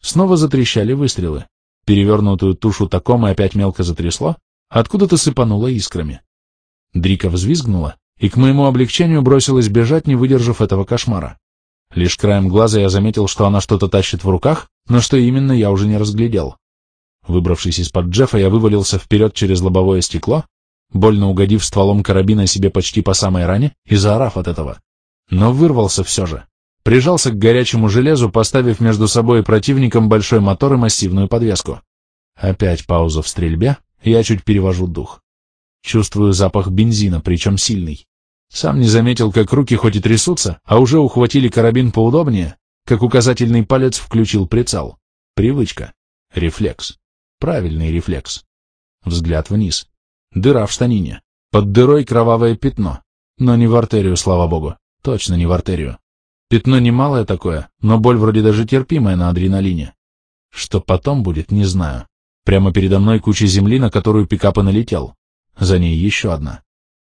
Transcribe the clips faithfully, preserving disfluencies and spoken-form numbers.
Снова затрещали выстрелы. Перевернутую тушу Такомы опять мелко затрясло, откуда-то сыпануло искрами. Дрика взвизгнула и к моему облегчению бросилась бежать, не выдержав этого кошмара. Лишь краем глаза я заметил, что она что-то тащит в руках, но что именно я уже не разглядел. Выбравшись из-под Джеффа, я вывалился вперед через лобовое стекло, больно угодив стволом карабина себе почти по самой ране и заорав от этого. Но вырвался все же. Прижался к горячему железу, поставив между собой и противником большой мотор и массивную подвеску. Опять пауза в стрельбе, я чуть перевожу дух. Чувствую запах бензина, причем сильный. Сам не заметил, как руки хоть и трясутся, а уже ухватили карабин поудобнее, как указательный палец включил прицел. Привычка. Рефлекс. Правильный рефлекс. Взгляд вниз. Дыра в штанине. Под дырой кровавое пятно. Но не в артерию, слава богу. Точно не в артерию. Пятно немалое такое, но боль вроде даже терпимая на адреналине. Что потом будет, не знаю. Прямо передо мной куча земли, на которую пикап и налетел. За ней еще одна.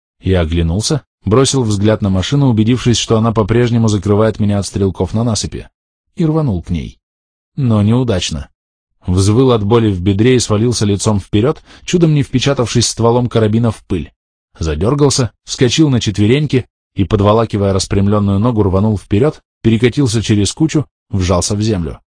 Я оглянулся, бросил взгляд на машину, убедившись, что она по-прежнему закрывает меня от стрелков на насыпи, и рванул к ней. Но неудачно. Взвыл от боли в бедре и свалился лицом вперед, чудом не впечатавшись стволом карабина в пыль. Задергался, вскочил на четвереньки и, подволакивая распрямленную ногу, рванул вперед, перекатился через кучу, вжался в землю.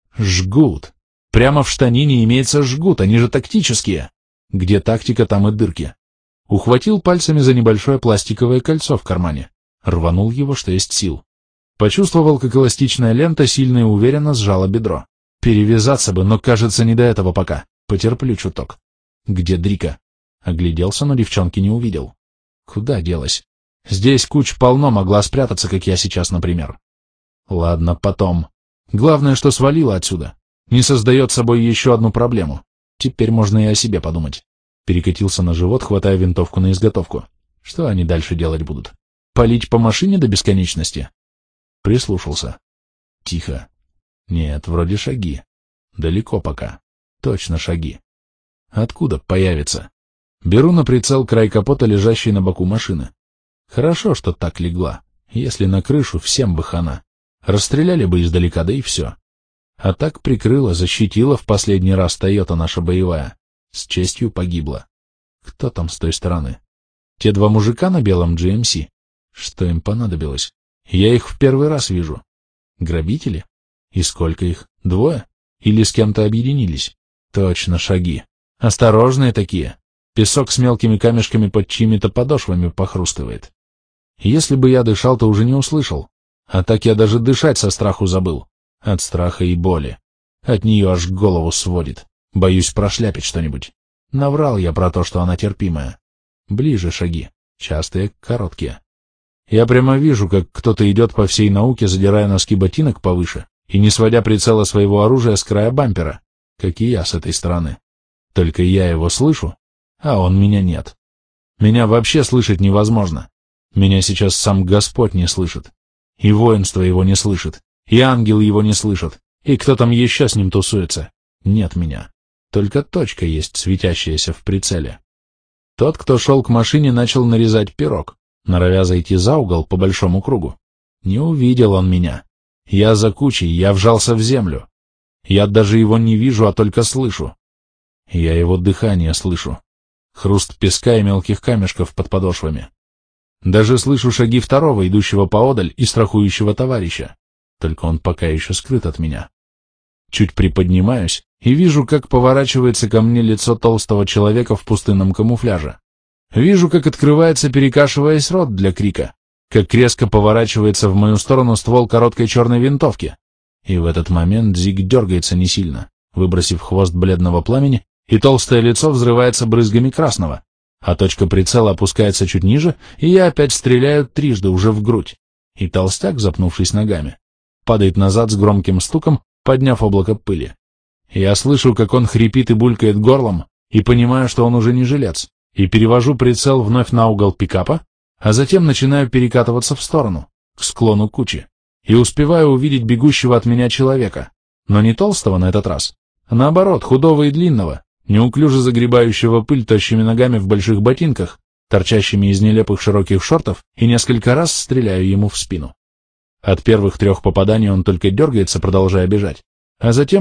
Жгут. Прямо в штанине имеется жгут, они же тактические. Где тактика, там и дырки. Ухватил пальцами за небольшое пластиковое кольцо в кармане. Рванул его, что есть сил. Почувствовал, как эластичная лента сильно и уверенно сжала бедро. Перевязаться бы, но, кажется, не до этого пока. Потерплю чуток. Где Дрика? Огляделся, но девчонки не увидел. Куда делась? Здесь куч полно, могла спрятаться, как я сейчас, например. Ладно, потом. Главное, что свалила отсюда. Не создает собой еще одну проблему. Теперь можно и о себе подумать. Перекатился на живот, хватая винтовку на изготовку. Что они дальше делать будут? Палить по машине до бесконечности? Прислушался. Тихо. Нет, вроде шаги. Далеко пока. Точно шаги. Откуда появится? Беру на прицел край капота, лежащей на боку машины. Хорошо, что так легла. Если на крышу, всем бы хана. Расстреляли бы издалека, да и все. А так прикрыла, защитила в последний раз Тойота наша боевая. С честью погибла. Кто там с той стороны? Те два мужика на белом джи эм си? Что им понадобилось? Я их в первый раз вижу. Грабители? И сколько их? Двое? Или с кем-то объединились? Точно, шаги. Осторожные такие. Песок с мелкими камешками под чьими-то подошвами похрустывает. Если бы я дышал, то уже не услышал. А так я даже дышать со страху забыл. От страха и боли. От нее аж голову сводит. Боюсь прошляпить что-нибудь. Наврал я про то, что она терпимая. Ближе шаги. Частые, короткие. Я прямо вижу, как кто-то идет по всей науке, задирая носки ботинок повыше и не сводя прицела своего оружия с края бампера, как и я с этой стороны. Только я его слышу, а он меня нет. Меня вообще слышать невозможно. Меня сейчас сам Господь не слышит. И воинство его не слышит. И ангел его не слышит. И кто там еще с ним тусуется? Нет меня. Только точка есть, светящаяся в прицеле. Тот, кто шел к машине, начал нарезать пирог, норовя зайти за угол по большому кругу. Не увидел он меня. Я за кучей, я вжался в землю. Я даже его не вижу, а только слышу. Я его дыхание слышу. Хруст песка и мелких камешков под подошвами. Даже слышу шаги второго, идущего поодаль и страхующего товарища. Только он пока еще скрыт от меня. Чуть приподнимаюсь и вижу, как поворачивается ко мне лицо толстого человека в пустынном камуфляже. Вижу, как открывается, перекашиваясь, рот для крика, как резко поворачивается в мою сторону ствол короткой черной винтовки. И в этот момент Зиг дергается не сильно, выбросив хвост бледного пламени, и толстое лицо взрывается брызгами красного, а точка прицела опускается чуть ниже, и я опять стреляю трижды уже в грудь. И толстяк, запнувшись ногами, падает назад с громким стуком, подняв облако пыли. Я слышу, как он хрипит и булькает горлом, и понимаю, что он уже не жилец, и перевожу прицел вновь на угол пикапа, а затем начинаю перекатываться в сторону, к склону кучи, и успеваю увидеть бегущего от меня человека, но не толстого на этот раз, а наоборот, худого и длинного, неуклюже загребающего пыль тощими ногами в больших ботинках, торчащими из нелепых широких шортов, и несколько раз стреляю ему в спину. От первых трех попаданий он только дергается, продолжая бежать, а затем